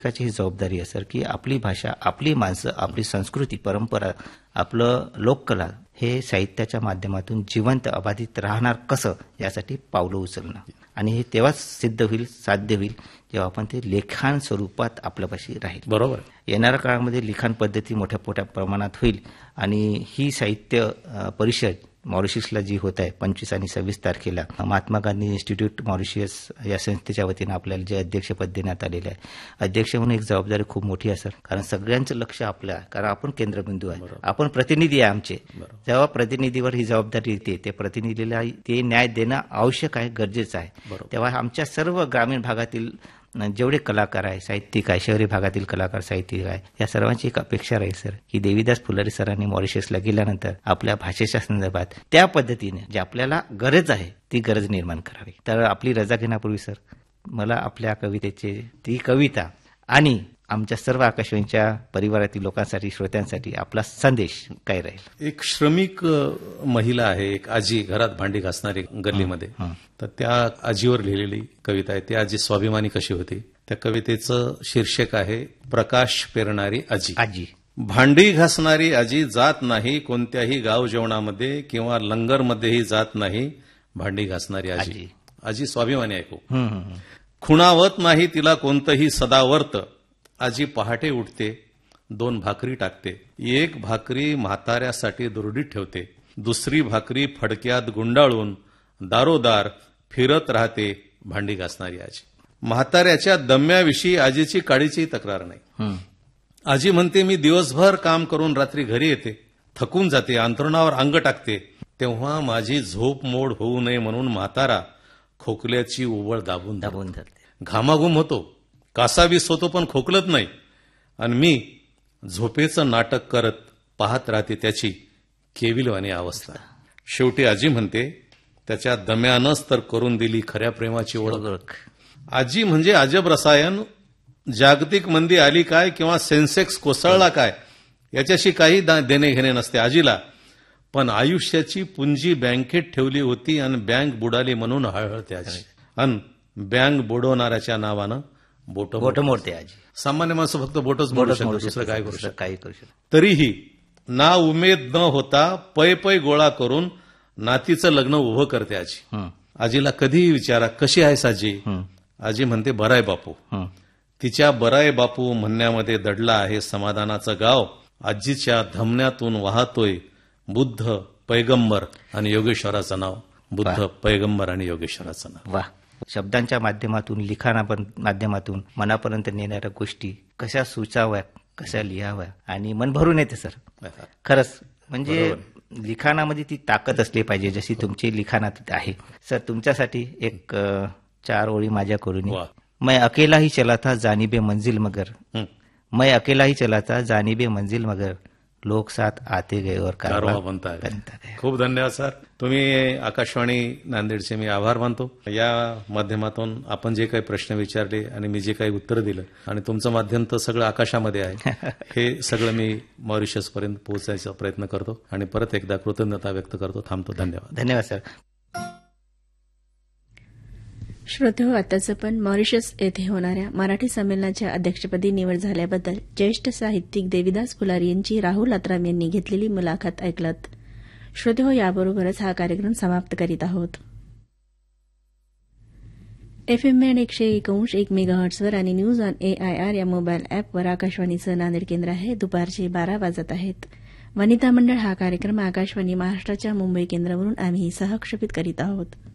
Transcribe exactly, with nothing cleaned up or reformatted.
ही जबाबदारी आहे सर की आपली भाषा, आपली माणसं, आपली संस्कृती, परंपरा, आपलं लोककला हे साहित्याच्या माध्यमातून जिवंत अबाधित राहणार कसं यासाठी पावलं उचलणं आणि हे तेव्हाच सिद्ध होईल, साध्य होईल जेव्हा आपण ते लेखन स्वरूपात आपल्यापाशी राहील. बरोबर. येणाऱ्या काळामध्ये लिखाण पद्धती मोठ्या मोठ्या प्रमाणात होईल आणि ही साहित्य परिषद मॉरिशसला जी होत आहे पंचवीस आणि सव्वीस तारखेला महात्मा गांधी इन्स्टिट्यूट मॉरिशस या संस्थेच्या वतीनं आपल्याला जे अध्यक्षपद देण्यात आलेलं आहे. अध्यक्ष म्हणून एक जबाबदारी खूप मोठी आहे सर, कारण सगळ्यांचं लक्ष आपलं आहे, कारण आपण केंद्रबिंदू आहे, आपण प्रतिनिधी आहे आमचे. जेव्हा प्रतिनिधीवर ही जबाबदारी येते ते प्रतिनिधीला ते न्याय देणं आवश्यक आहे, गरजेचं आहे. तेव्हा आमच्या सर्व ग्रामीण भागातील जेवढे कलाकार आहे, साहित्यिक आहे, शहरी भागातील कलाकार, साहित्यिक आहे, या सर्वांची एक अपेक्षा राहील सर की देवीदास फुलारी सरांनी मॉरिशसला गेल्यानंतर आपल्या भाषेच्या संदर्भात त्या पद्धतीने जे आपल्याला गरज आहे ती गरज निर्माण करावी. तर आपली रजा घेण्यापूर्वी सर मला आपल्या कवितेचे ती कविता आणि आमच्या सर्व आकाशवाणीच्या परिवारातील लोकांसाठी, श्रोत्यांसाठी आपला संदेश काय राहील? एक श्रमिक महिला आहे, एक आजी घरात भांडी घासणारी गल्लीमध्ये, तर त्या आजीवर लिहिलेली कविता आहे. ती आजी स्वाभिमानी कशी होती. त्या कवितेचं शीर्षक आहे प्रकाश पेरणारी आजी. आजी भांडी घासणारी आजी जात नाही कोणत्याही गाव जेवणामध्ये किंवा लंगरमध्येही जात नाही. भांडी घासणारी आजी आजी स्वाभिमानी आहे खूप. खुणावत नाही तिला कोणतंही सदावर्त. आजी पहाटे उठते, दोन भाकरी टाकते. एक भाकरी म्हाताऱ्यासाठी दुरडीत ठेवते, दुसरी भाकरी फडक्यात गुंडाळून दारोदार फिरत राहते. भांडी घासणारी आजी. म्हाताऱ्याच्या दम्याविषयी आजीची काडीची तक्रार नाही. आजी म्हणते मी दिवसभर काम करून रात्री घरी येते, थकून जाते, अंथरुणावर अंग टाकते, तेव्हा माझी झोप मोड होऊ नये म्हणून म्हातारा खोकल्याची उबळ दाबून दाबून धरते. घामाघूम होतो, कासावीस होतो, पण खोकलत नाही. आणि मी झोपेचं नाटक करत पाहत राहते त्याची केविलवाणी अवस्था. शेवटी आजी म्हणते त्याच्या दम्यानंच तर करून दिली खऱ्या प्रेमाची ओळख. आजी म्हणजे अजब रसायन. जागतिक मंदी आली काय किंवा सेन्सेक्स कोसळला काय याच्याशी काही देणे घेणे नसते आजीला. पण आयुष्याची पुंजी बँकेत ठेवली होती आणि बँक बुडाली म्हणून हळहळते आजी. आणि बँक बुडवणाऱ्याच्या नावानं बोट बोट मोडते आजी. सामान्य माणसं फक्त बोटच मोडू शकतो, दुसरं काय करू शकतो? काही करू शकतो. तरीही ना उमेद न होता पै पै गोळा करून नातीचं लग्न उभं करते आजी. आजीला कधीही विचारा कशी आहेस आजी. आजी म्हणते बराय बापू. तिच्या बराय बापू म्हणण्यामध्ये दडला आहे समाधानाचं गाव. आजीच्या धमन्यातून वाहतोय बुद्ध, पैगंबर आणि योगेश्वराचं नाव. बुद्ध, पैगंबर आणि योगेश्वराचं नाव. वा. शब्दांच्या माध्यमातून, लिखाणा माध्यमातून मनापर्यंत नेणाऱ्या गोष्टी कशा सुचाव्या, कशा लिहाव्या आणि मन भरून येते सर. खरंच म्हणजे लिखाणामध्ये ती ताकद असली पाहिजे जशी तुमची लिखाणात आहे सर. तुमच्यासाठी एक चार ओळी माझ्याकडून. मैं अकेला ही चला था जानिबे मंजिल मगर, मैं अकेला ही चला था जानिबे मंजिल मगर, लोक साथ आते गए और कारवा बनता है. खूप धन्यवाद सर. तुम्ही आकाशवाणी नांदेडचे मी आभार मानतो. या माध्यमातून आपण जे काही प्रश्न विचारले आणि मी जे काही उत्तर दिलं आणि तुमचं माध्यम तर सगळं आकाशामध्ये आहे, हे सगळं मी मॉरिशस पर्यंत पोहोचायचा प्रयत्न करतो आणि परत एकदा कृतज्ञता व्यक्त करतो. थांबतो. धन्यवाद. धन्यवाद सर. श्रोतेहो, आताच पण मॉरिशस येथे होणाऱ्या मराठी संमेलनाच्या अध्यक्षपदी निवड झाल्याबद्दल ज्येष्ठ साहित्यिक देवीदास फुलारी यांची राहुल अत्राम यांनी घेतलेली मुलाखत ऐकलत. श्रोतेहो, याबरोबरच हा कार्यक्रम समाप्त करीत आहोत. एफएम एकशे एक अंश एक मेगाहर्ट्सवर आणि न्यूज ऑन एआयआर या मोबाईल अॅपवर आकाशवाणीचं नांदेड केंद्र आहे. दुपारचे बारा वाजत आहेत. वनिता मंडळ हा कार्यक्रम आकाशवाणी महाराष्ट्राच्या मुंबई केंद्रावरून आम्ही सहक्षेपित करीत आहोत.